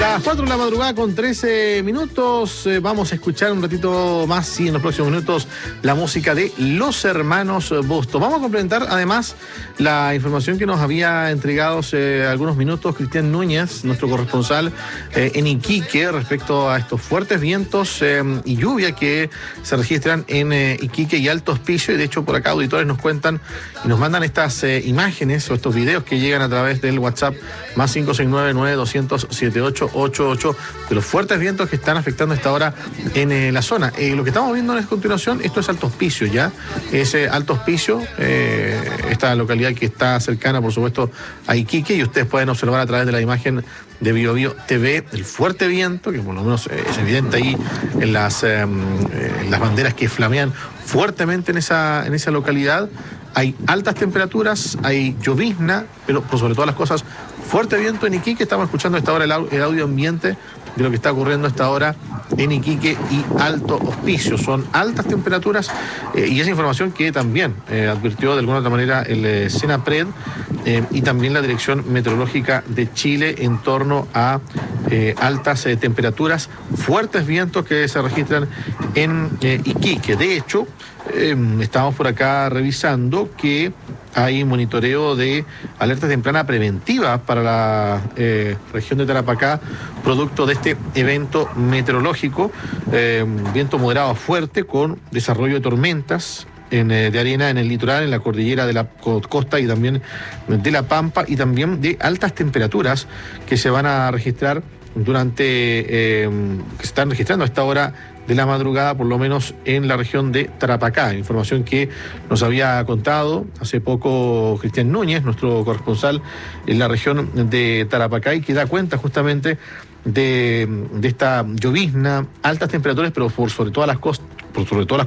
Las 4 de la madrugada con 13 minutos. Vamos a escuchar un ratito más, sí, en los próximos minutos, la música de los hermanos Bustos. Vamos a complementar además la información que nos había entregado hace algunos minutos Cristian Núñez, nuestro corresponsal en Iquique, respecto a estos fuertes vientos y lluvia que se registran en Iquique y Alto Hospicio. Y de hecho, por acá auditores nos cuentan y nos mandan estas imágenes o estos videos que llegan a través del WhatsApp más 569-9200-7888 de los fuertes vientos que están afectando a esta hora en la zona. Lo que estamos viendo a continuación, esto es Alto Hospicio ya, es Alto Hospicio, esta localidad que está cercana, por supuesto, a Iquique, y ustedes pueden observar a través de la imagen de BioBio TV el fuerte viento, que por lo menos es evidente ahí en las banderas que flamean fuertemente en esa localidad. Hay altas temperaturas, hay llovizna, pero por sobre todas las cosas, fuerte viento en Iquique. Estamos escuchando a esta hora el audio ambiente de lo que está ocurriendo a esta hora en Iquique y Alto Hospicio. Son altas temperaturas y esa información que también advirtió de alguna otra manera el SENAPRED y también la Dirección Meteorológica de Chile en torno a altas temperaturas, fuertes vientos que se registran en Iquique. De hecho, estamos por acá revisando que hay monitoreo de alerta temprana preventiva para la región de Tarapacá, producto de este evento meteorológico, viento moderado a fuerte con desarrollo de tormentas de arena en el litoral, en la cordillera de la costa y también de la Pampa, y también de altas temperaturas que se van a registrar que se están registrando a esta hora de la madrugada, por lo menos en la región de Tarapacá. Información que nos había contado hace poco Cristian Núñez, nuestro corresponsal en la región de Tarapacá, y que da cuenta justamente de esta llovizna, altas temperaturas, pero por sobre todas las